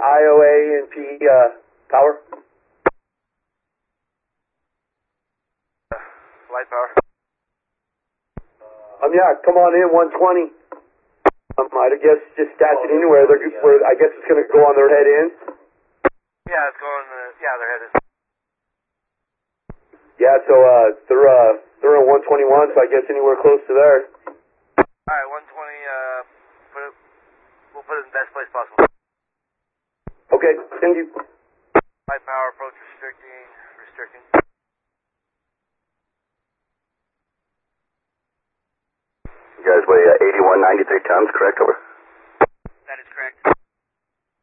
IOA and P power. Light power. Yeah, come on in, 120. I guess just stats it anywhere. I guess it's going to go on their head in. Yeah, it's going. Yeah, their head is. Yeah, so they're on 121, so I guess anywhere close to there. All right, 120. We'll put it in the best place possible. Okay, thank you. Light power approach restricting. You guys weigh 8193 tons, correct? Over.